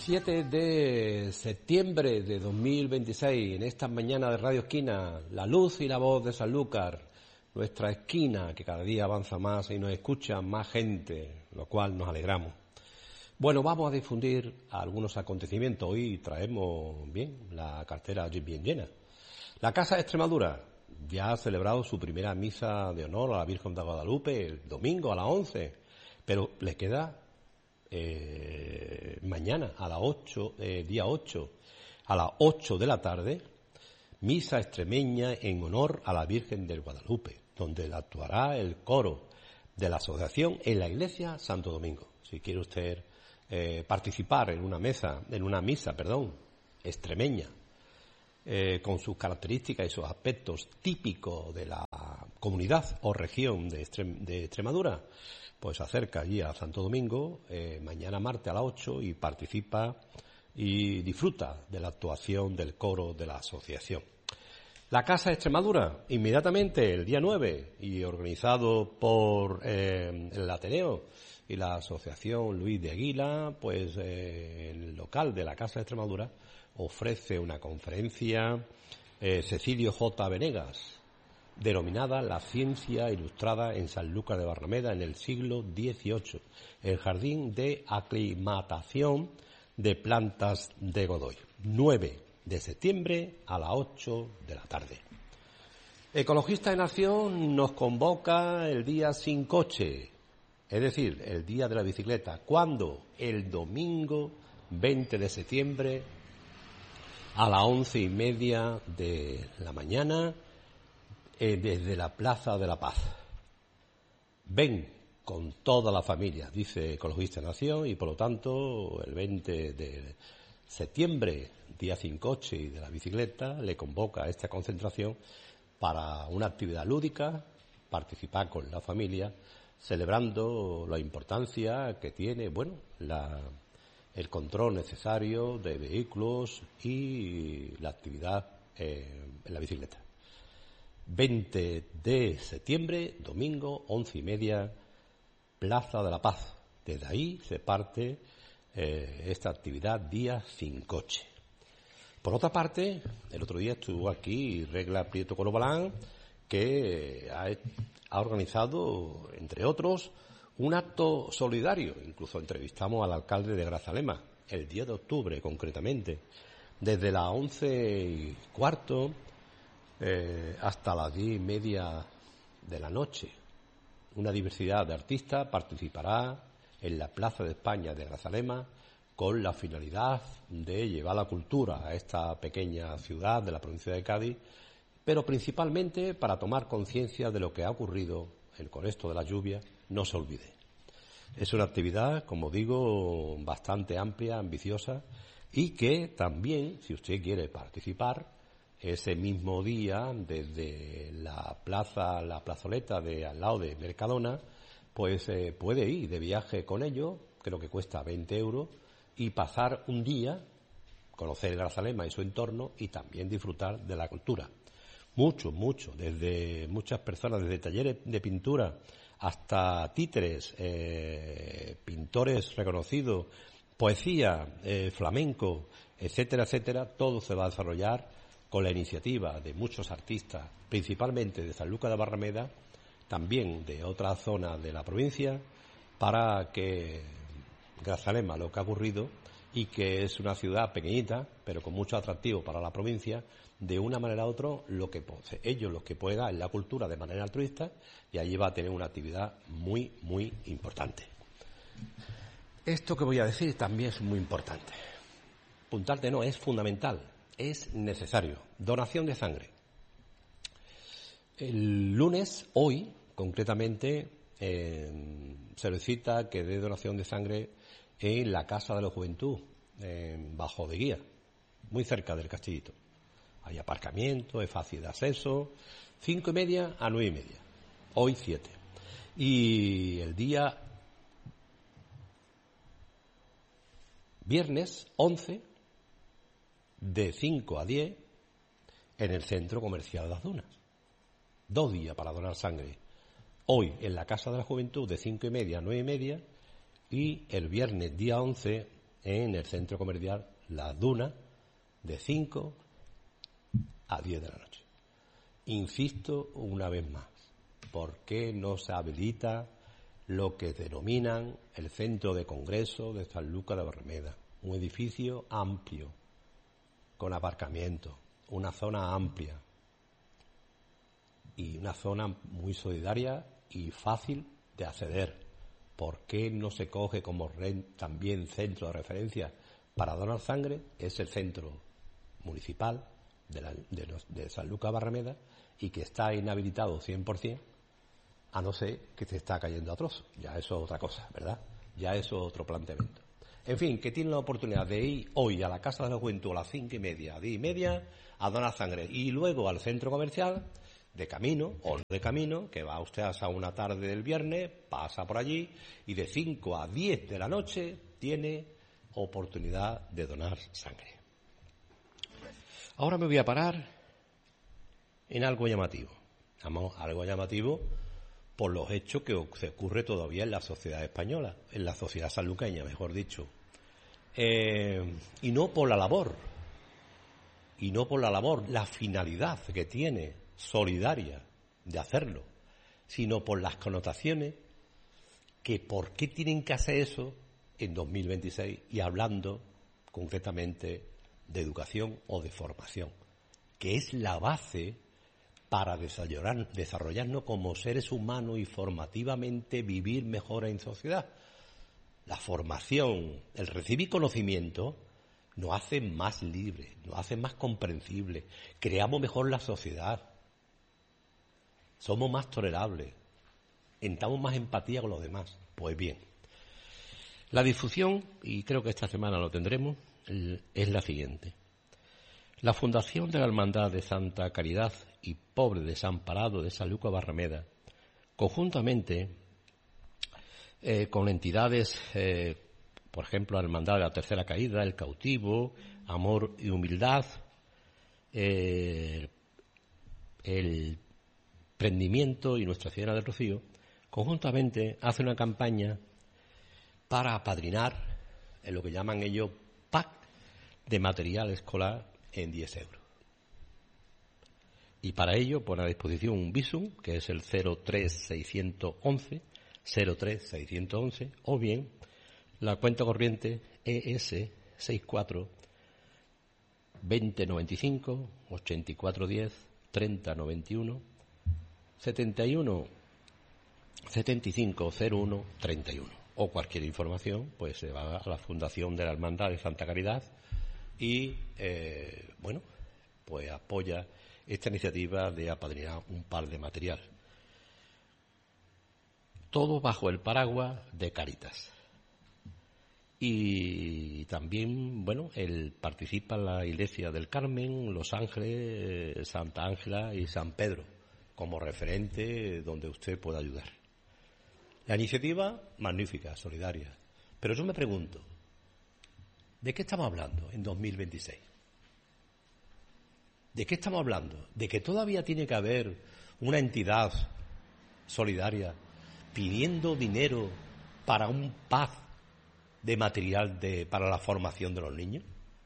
7 de septiembre de 2026, en esta mañana de Radio Esquina, la luz y la voz de Sanlúcar, nuestra esquina que cada día avanza más y nos escucha más gente, lo cual nos alegramos. Bueno, vamos a difundir algunos acontecimientos. Hoy traemos bien la cartera bien llena. La Casa de Extremadura ya ha celebrado su primera misa de honor a la Virgen de Guadalupe el domingo a las 11, pero le queda mañana a las 8, día 8, a las 8 de la tarde, misa extremeña en honor a la Virgen del Guadalupe, donde actuará el coro de la asociación en la iglesia Santo Domingo. Si quiere usted participar en una misa extremeña, con sus características y sus aspectos típicos de la comunidad o región de Extremadura, pues se acerca allí a Santo Domingo mañana martes a las 8 y participa y disfruta de la actuación del coro de la asociación. La Casa de Extremadura, inmediatamente el día 9, y organizado por el Ateneo y la Asociación Luis de Aguila, pues el local de la Casa de Extremadura ofrece una conferencia Cecilio J. Venegas, denominada La ciencia ilustrada en Sanlúcar de Barrameda en el siglo XVIII, el jardín de aclimatación de plantas de Godoy, 9 de septiembre a las 8 de la tarde. Ecologista en Acción nos convoca el día sin coche, es decir, el día de la bicicleta. ¿Cuándo? El domingo 20 de septiembre a las 11:30 de la mañana, desde la Plaza de la Paz. Ven con toda la familia, dice Ecologista en Acción, y por lo tanto el 20 de septiembre, día sin coche y de la bicicleta, le convoca a esta concentración para una actividad lúdica, participar con la familia, celebrando la importancia que tiene, el control necesario de vehículos y la actividad en la bicicleta. 20 de septiembre, domingo, 11:30, Plaza de la Paz. Desde ahí se parte esta actividad día sin coche. Por otra parte, el otro día estuvo aquí Regla Prieto Corobalán, que ha organizado, entre otros, un acto solidario. Incluso entrevistamos al alcalde de Grazalema, el 10 de octubre concretamente, desde las 11:15 hasta las 10:30 de la noche. Una diversidad de artistas participará en la Plaza de España de Grazalema con la finalidad de llevar la cultura a esta pequeña ciudad de la provincia de Cádiz, pero principalmente para tomar conciencia de lo que ha ocurrido con esto de la lluvia. No se olvide. Es una actividad, como digo, bastante amplia, ambiciosa, y que también, si usted quiere participar, ese mismo día, desde la plazoleta de al lado de Mercadona, pues puede ir de viaje con ellos, creo que cuesta 20 euros, y pasar un día, conocer Grazalema y su entorno, y también disfrutar de la cultura. Mucho, desde muchas personas, desde talleres de pintura hasta títeres, pintores reconocidos, poesía, flamenco, etcétera, todo se va a desarrollar con la iniciativa de muchos artistas, principalmente de Sanlúcar de Barrameda, también de otras zonas de la provincia, para que Grazalema, lo que ha ocurrido, y que es una ciudad pequeñita, pero con mucho atractivo para la provincia, de una manera u otra, ellos los que puedan en la cultura de manera altruista, y allí va a tener una actividad muy, muy importante. Esto que voy a decir también es muy importante. Apuntarte no, es fundamental, es necesario. Donación de sangre. El lunes, hoy, concretamente, se solicita que dé donación de sangre en la Casa de la Juventud, en Bajo de Guía, muy cerca del Castillito. Hay aparcamiento, es fácil de acceso, 5:30 a 9:30, hoy 7. Y el día viernes 11, de 5 a 10, en el Centro Comercial de Las Dunas. 2 días para donar sangre. Hoy en la Casa de la Juventud de 5:30 a 9:30 y el viernes día 11 en el centro comercial Las Dunas de 5 a 10 de la noche. Insisto una vez más, ¿por qué no se habilita lo que denominan el centro de congreso de Sanlúcar de Barrameda? Un edificio amplio, con aparcamiento, una zona amplia y una zona muy solidaria y fácil de acceder. ¿Por qué no se coge como también centro de referencia para donar sangre? Es el centro municipal de Sanlúcar de Barrameda y que está inhabilitado 100%, a no ser que se está cayendo a trozos. Ya eso es otra cosa, ¿verdad? Ya eso es otro planteamiento. En fin, que tienen la oportunidad de ir hoy a la Casa de la Juventud a las 5:30, 10:30, a donar sangre y luego al centro comercial de camino o no de camino, que va usted a una tarde del viernes, pasa por allí y de 5 a 10 de la noche tiene oportunidad de donar sangre. Ahora me voy a parar en algo llamativo. Algo llamativo por los hechos que se ocurre todavía en la sociedad española, en la sociedad sanluqueña, mejor dicho. Y no por la labor, la finalidad que tiene solidaria de hacerlo, sino por las connotaciones que por qué tienen que hacer eso en 2026 y hablando concretamente de educación o de formación, que es la base para desarrollarnos como seres humanos y formativamente vivir mejor en sociedad. La formación, el recibir conocimiento, nos hace más libres, nos hace más comprensibles, creamos mejor la sociedad, somos más tolerables, entramos más empatía con los demás. Pues bien, la difusión, y creo que esta semana lo tendremos, es la siguiente. La Fundación de la Hermandad de Santa Caridad y Pobre Desamparado de Sanlúcar de Barrameda, conjuntamente con entidades, por ejemplo, la Hermandad de la Tercera Caída, El Cautivo, Amor y Humildad, el Prendimiento y Nuestra Señora del Rocío, conjuntamente hace una campaña para apadrinar en lo que llaman ellos pack de material escolar en 10 euros. Y para ello pone a disposición un Bizum, que es el 03611, o bien la cuenta corriente ES 64 2095 8410 3091 71 75 01 31. O cualquier información, pues se va a la Fundación de la Hermandad de Santa Caridad y, pues apoya esta iniciativa de apadrinar un par de material. Todo bajo el paraguas de Cáritas. Y también, participa la Iglesia del Carmen, Los Ángeles, Santa Ángela y San Pedro, como referente donde usted pueda ayudar. La iniciativa, magnífica, solidaria. Pero yo me pregunto, ¿de qué estamos hablando en 2026? ¿De qué estamos hablando? ¿De que todavía tiene que haber una entidad solidaria pidiendo dinero para un pack de material para la formación de los niños?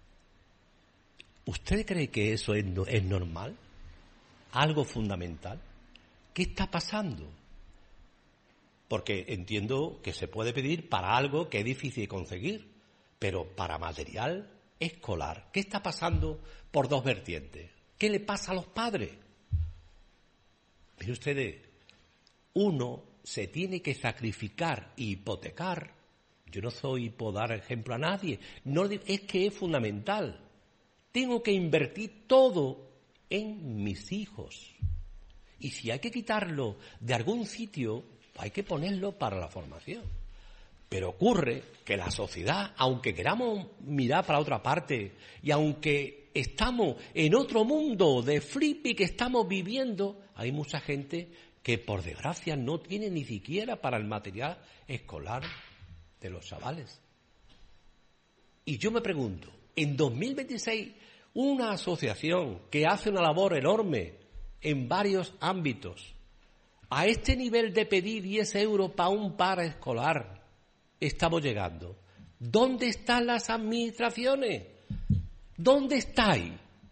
¿Usted cree que eso es normal? ¿Algo fundamental? ¿Qué está pasando? Porque entiendo que se puede pedir para algo que es difícil de conseguir, pero para material escolar, ¿qué está pasando por dos vertientes? ¿Qué le pasa a los padres? Miren ustedes, uno se tiene que sacrificar e hipotecar. Yo no soy por dar ejemplo a nadie, no, es que es fundamental. Tengo que invertir todo en mis hijos. Y si hay que quitarlo de algún sitio, hay que ponerlo para la formación. Pero ocurre que la sociedad, aunque queramos mirar para otra parte y aunque estamos en otro mundo de flippy que estamos viviendo, hay mucha gente que por desgracia no tiene ni siquiera para el material escolar de los chavales. Y yo me pregunto, en 2026, una asociación que hace una labor enorme en varios ámbitos, a este nivel de pedir 10 euros para un par escolar, estamos llegando. ¿Dónde están las administraciones? ¿Dónde estáis?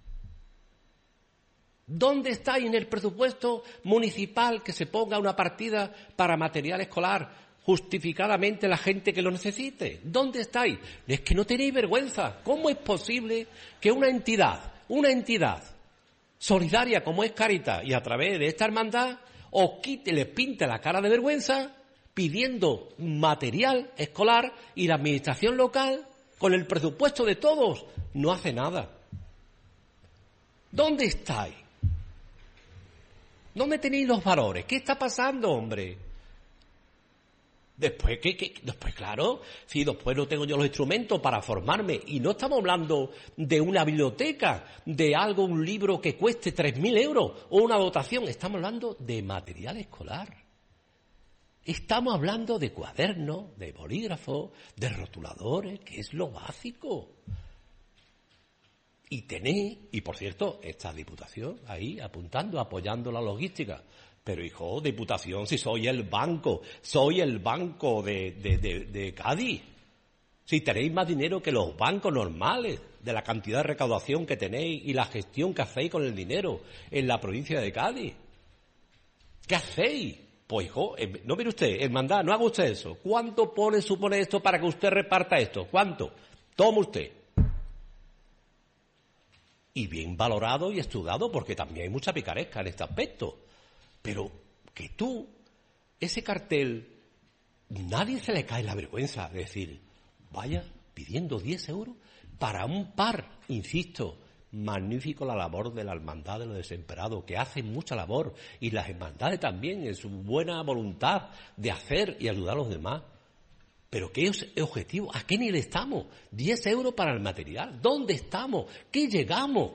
¿Dónde estáis en el presupuesto municipal que se ponga una partida para material escolar justificadamente la gente que lo necesite? ¿Dónde estáis? Es que no tenéis vergüenza. ¿Cómo es posible que una entidad solidaria como es Cáritas y a través de esta hermandad os quite, les pinte la cara de vergüenza pidiendo material escolar y la administración local con el presupuesto de todos no hace nada? ¿Dónde estáis? ¿Dónde tenéis los valores? ¿Qué está pasando, hombre? Después, después, claro, si después no tengo yo los instrumentos para formarme, y no estamos hablando de una biblioteca, de algo, un libro que cueste 3.000 euros o una dotación, estamos hablando de material escolar. Estamos hablando de cuadernos, de bolígrafos, de rotuladores, que es lo básico. Y tenéis, y por cierto, esta Diputación ahí apuntando, apoyando la logística. Pero hijo, Diputación, si soy el banco de Cádiz. Si tenéis más dinero que los bancos normales, de la cantidad de recaudación que tenéis y la gestión que hacéis con el dinero en la provincia de Cádiz. ¿Qué hacéis? Pues hijo, no mire usted, hermandad, no haga usted eso. ¿Cuánto supone esto para que usted reparta esto? ¿Cuánto? Toma usted. Y bien valorado y estudiado, porque también hay mucha picaresca en este aspecto. Pero que tú, ese cartel, nadie se le cae la vergüenza de decir, vaya pidiendo 10 euros para un par, insisto, magnífico la labor de la Hermandad de los Desesperados, que hacen mucha labor, y las hermandades también, en su buena voluntad de hacer y ayudar a los demás. ¿Pero qué es el objetivo? ¿A qué nivel estamos? 10 euros para el material. ¿Dónde estamos? ¿Qué llegamos?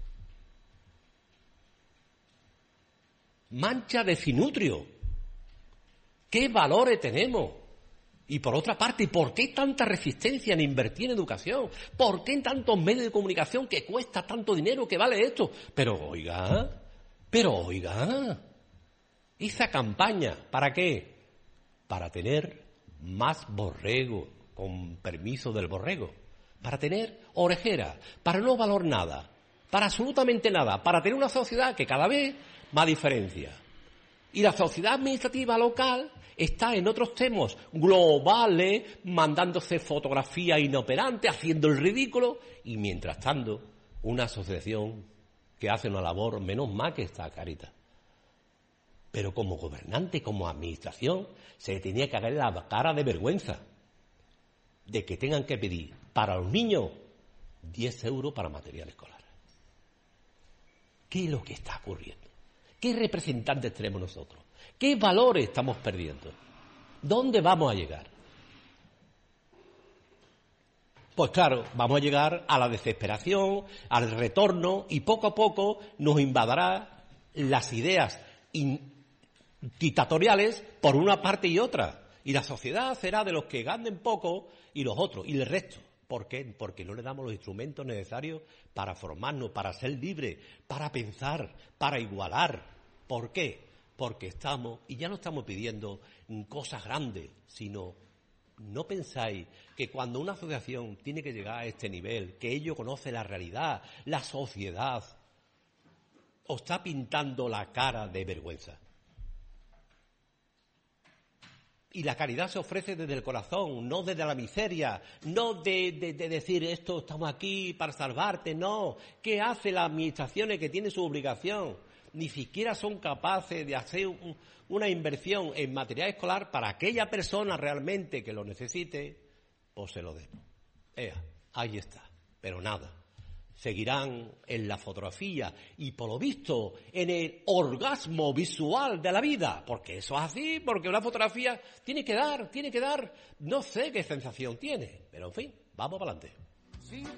Mancha de Cinutrio. ¿Qué valores tenemos? Y por otra parte, ¿por qué tanta resistencia en invertir en educación? ¿Por qué en tantos medios de comunicación que cuesta tanto dinero, que vale esto? Pero oiga, esa campaña, ¿para qué? Para tener más borrego, con permiso del borrego, para tener orejera, para no valorar nada, para absolutamente nada, para tener una sociedad que cada vez más diferencia. Y la sociedad administrativa local está en otros temas globales, mandándose fotografías inoperantes, haciendo el ridículo, y mientras tanto, una asociación que hace una labor menos más que esta Cáritas. Pero como gobernante, como administración, se tenía que caer la cara de vergüenza de que tengan que pedir para los niños 10 euros para material escolar. ¿Qué es lo que está ocurriendo? ¿Qué representantes tenemos nosotros? ¿Qué valores estamos perdiendo? ¿Dónde vamos a llegar? Pues claro, vamos a llegar a la desesperación, al retorno, y poco a poco nos invadirá las ideas dictatoriales por una parte y otra. Y la sociedad será de los que ganen poco y los otros, y el resto. ¿Por qué? Porque no le damos los instrumentos necesarios para formarnos, para ser libres, para pensar, para igualar. ¿Por qué? Porque estamos, y ya no estamos pidiendo cosas grandes, sino, ¿no pensáis que cuando una asociación tiene que llegar a este nivel, que ello conoce la realidad, la sociedad, os está pintando la cara de vergüenza? Y la caridad se ofrece desde el corazón, no desde la miseria, no de decir esto, estamos aquí para salvarte, no. ¿Qué hace las administraciones que tienen su obligación? Ni siquiera son capaces de hacer una inversión en material escolar para aquella persona realmente que lo necesite, pues se lo den. Ahí está, pero nada. Seguirán en la fotografía y, por lo visto, en el orgasmo visual de la vida, porque eso es así, porque una fotografía tiene que dar, no sé qué sensación tiene, pero en fin, vamos para adelante.